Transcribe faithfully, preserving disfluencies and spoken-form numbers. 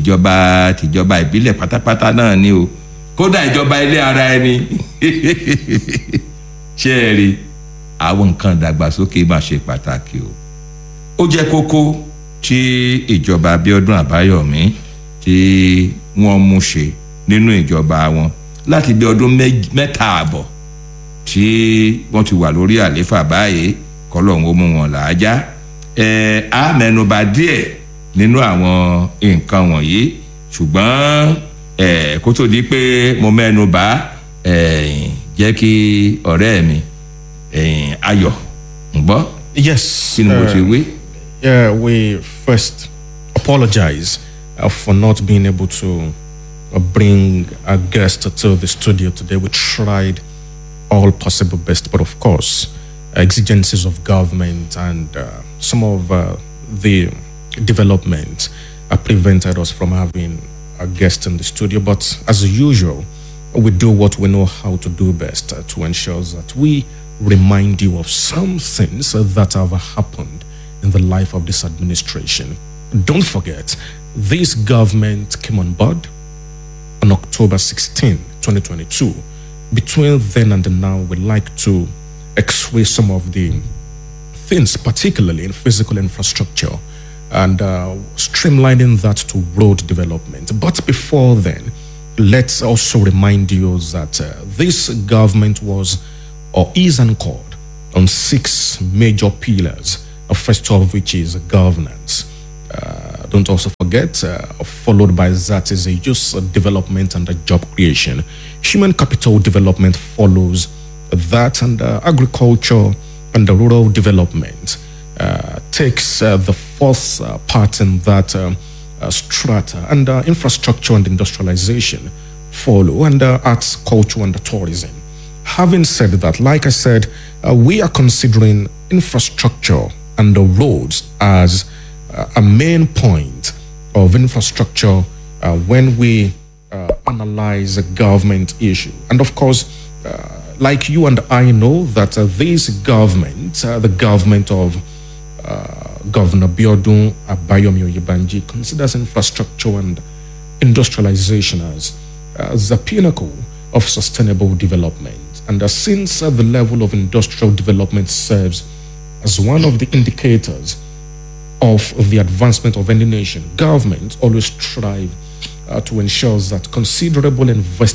tìjọba tìjọba ìbílẹ̀ pátápátá náà ni o kódà ìjọba ilé ara ẹni ṣé ẹ rí àwọn nǹkan ìdàgbàsókè máa ṣe pàtàkì o ó jẹ́ kókó tí ìjọba Abíọ́dún Àbáyọ̀mí tí wọ́n mú ṣe nínú ìjọba wọn láti bí ọdún mẹ́ta àbọ̀ tí wọ́n ti wà lórí àléfà báyìí kọ́lọ́hún ó mú wọn làájá ẹ̀ á mẹ́nuba díẹ̀ nínú àwọn nǹkan wọ̀nyí ṣùgbọ́n ẹ̀ kó tó di pé mo mẹ́nuba ẹ̀ jẹ́ kí ọ̀rẹ́ mi ẹ̀ Ayọ̀ ń gbọ́. Yes. kí ni mo ti wí. Yeah, we first apologize uh, for not being able to uh, bring a guest to the studio today. We tried all possible best, but of course, exigencies of government and uh, some of uh, the development uh, prevented us from having a guest in the studio. But as usual, we do what we know how to do best uh, to ensure that we remind you of some things uh, that have happened in the life of this administration. Don't forget, this government came on board on October sixteenth, twenty twenty-two. Between then and now, we'd like to x-ray some of the things, particularly in physical infrastructure, and uh, streamlining that to road development. But before then, let's also remind you that uh, this government was or is anchored on six major pillars, the first of which is governance. Uh, don't also forget, uh, followed by that is a youth development and a job creation. Human capital development follows that, and uh, agriculture and the rural development uh, takes uh, the fourth uh, part in that um, uh, strata, and uh, infrastructure and industrialization follow, and uh, arts, culture, and tourism. Having said that, like I said, uh, we are considering infrastructure and the roads as uh, a main point of infrastructure uh, when we uh, analyze a government issue. And of course, uh, like you and I know that uh, this government, uh, the government of uh, Governor Abíọ́dún Àbáyọ̀mí Oyèbánjí, considers infrastructure and industrialization as, as the pinnacle of sustainable development. And uh, since uh, the level of industrial development serves as one of the indicators of the advancement of any nation, governments always strive uh, to ensure that considerable investment